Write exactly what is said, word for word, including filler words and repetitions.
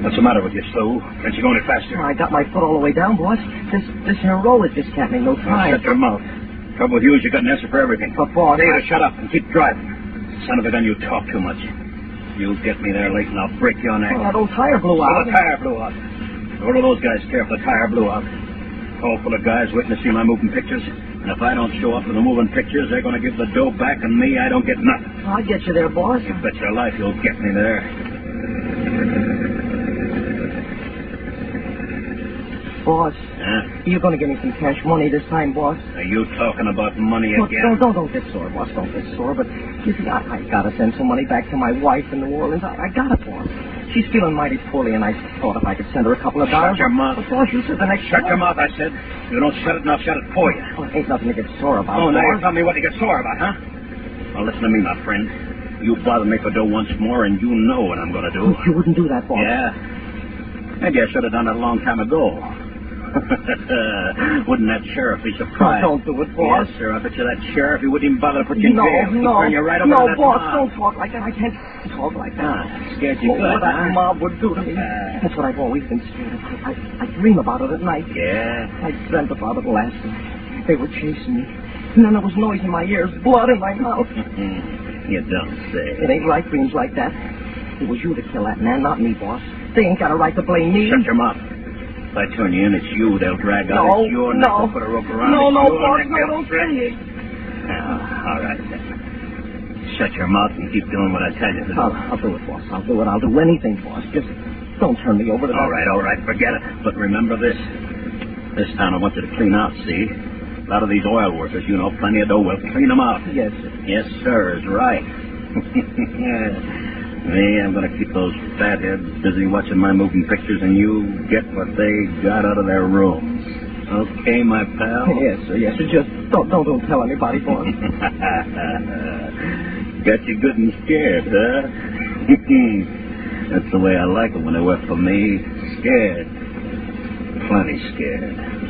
What's the matter with you, Sue? Can't you go any faster? I got my foot all the way down, boss. This this here roller just can't make no time. Shut your mouth. Trouble with you is you got an answer for everything. But, boss... Say to shut up and keep driving. Son of a gun, you talk too much. You'll get me there late and I'll break your neck. Oh, that old tire blew Well, out. the tire blew out. What do those guys care if the tire blew out? All full of guys waiting to see my moving pictures. And if I don't show up for the moving pictures, they're going to give the dough back, and me, I don't get nothing. I'll get you there, boss. You bet your life you'll get me there. Boss, Huh? you're going to give me some cash money this time, boss. Are you talking about money Look, again? don't, don't, don't get sore, boss. Don't get sore. But, you see, I, I got to send some money back to my wife in New Orleans. I, I got it, boss. She's feeling mighty poorly, and I thought if I could send her a couple of dollars... Shut your mouth. But, boss, you said the next... Shut your mouth, I said. If you don't shut it, and I'll shut it for you. Well, ain't nothing to get sore about, Oh, now boss. you tell me what to get sore about, huh? Well, listen to me, my friend. You bother me for dough once more, and you know what I'm going to do. You wouldn't do that, boss. Yeah. Maybe I should have done it a long time ago. Wouldn't that sheriff be surprised? Don't do it, boss. Yes, sir. I bet you that sheriff, he wouldn't even bother to put you in No, jail. He'd no, turn you right over no, to that boss, mob. don't talk like that. I can't talk like that. Ah, scared you Oh, good, what that huh? mob would do to me. Ah. That's what I've always been scared of. I, I dream about it at night. Yeah? I dreamt about it last night. They were chasing me. And then there was noise in my ears, blood in my mouth. You don't say. It ain't right dreams like that. It was you to kill that man, not me, boss. They ain't got a right to blame me. Shut your mouth. If I turn you in, it's you they'll drag out. No, It's your neck no. they'll put a rope around. No, It's no, your boss, neck no, they'll don't stretch. say it. Ah, all right, then. Shut your mouth and keep doing what I tell you to do. I'll, I'll do it, boss. I'll do it. I'll do anything, boss. Just don't turn me over to All that. right, all right, forget it. But remember this. This town I want you to clean out, see? A lot of these oil workers, you know, plenty of dough. We'll clean them out. Yes, sir. Yes, sir, is right. Me, I'm going to keep those fatheads busy watching my moving pictures, and you get what they got out of their rooms. Okay, my pal? Yes, sir. Yes, sir. Just don't, don't, don't tell anybody, boss. Got you good and scared, huh? That's the way I like it when they work for me. Scared. Plenty scared.